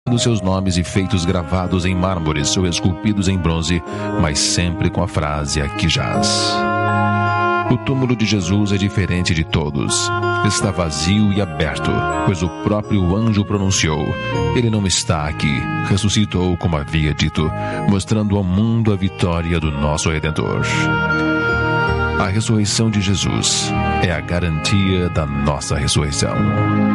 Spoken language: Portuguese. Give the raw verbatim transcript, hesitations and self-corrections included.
dos seus nomes e feitos gravados em mármores ou esculpidos em bronze, mas sempre com a frase "aqui jaz". O túmulo de Jesus é diferente de todos. Está vazio e aberto, pois o próprio anjo pronunciou: "Ele não está aqui, ressuscitou como havia dito", mostrando ao mundo a vitória do nosso Redentor. A ressurreição de Jesus é a garantia da nossa ressurreição.